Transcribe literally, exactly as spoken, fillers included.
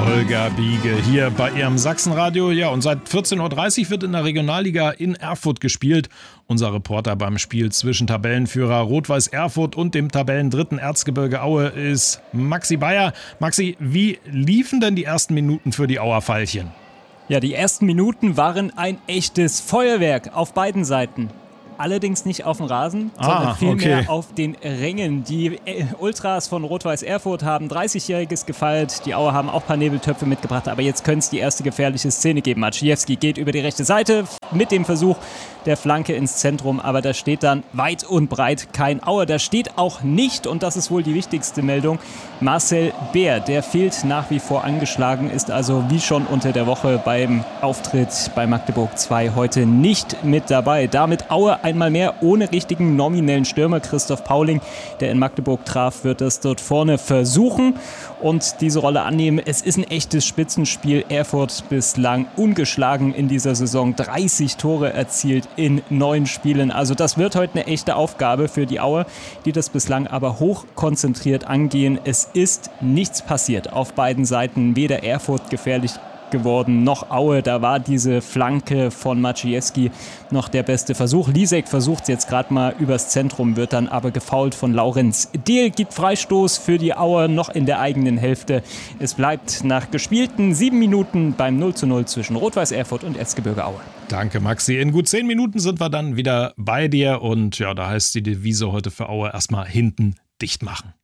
Holger Biege hier bei Ihrem Sachsenradio. Ja, und seit vierzehn Uhr dreißig wird in der Regionalliga in Erfurt gespielt. Unser Reporter beim Spiel zwischen Tabellenführer Rot-Weiß Erfurt und dem Tabellendritten Erzgebirge Aue ist Maxi Bayer. Maxi, wie liefen denn die ersten Minuten für die Auer Veilchen? Ja, die ersten Minuten waren ein echtes Feuerwerk auf beiden Seiten. Allerdings nicht auf dem Rasen, sondern ah, vielmehr okay. auf den Rängen. Die Ultras von Rot-Weiß Erfurt haben dreißigjähriges gefeiert. Die Auer haben auch ein paar Nebeltöpfe mitgebracht, aber jetzt könnte es die erste gefährliche Szene geben. Maciejewski geht über die rechte Seite mit dem Versuch der Flanke ins Zentrum, aber da steht dann weit und breit kein Auer. Da steht auch nicht, und das ist wohl die wichtigste Meldung, Marcel Beer. Der fehlt nach wie vor angeschlagen, ist also wie schon unter der Woche beim Auftritt bei Magdeburg zwei heute nicht mit dabei. Damit Aue einmal mehr ohne richtigen nominellen Stürmer. Christoph Pauling, der in Magdeburg traf, wird das dort vorne versuchen und diese Rolle annehmen. Es ist ein echtes Spitzenspiel. Erfurt bislang ungeschlagen in dieser Saison. dreißig Tore erzielt in neun Spielen. Also das wird heute eine echte Aufgabe für die Auer, die das bislang aber hoch konzentriert angehen. Es ist nichts passiert auf beiden Seiten. Weder Erfurt gefährlich geworden, noch Aue. Da war diese Flanke von Maciejewski noch der beste Versuch. Lisek versucht es jetzt gerade mal übers Zentrum, wird dann aber gefoult von Laurenz. Dehl gibt Freistoß für die Auer noch in der eigenen Hälfte. Es bleibt nach gespielten sieben Minuten beim null zu null zwischen Rot-Weiß Erfurt und Erzgebirge Aue. Danke, Maxi. In gut zehn Minuten sind wir dann wieder bei dir und ja, da heißt die Devise heute für Aue erstmal hinten dicht machen.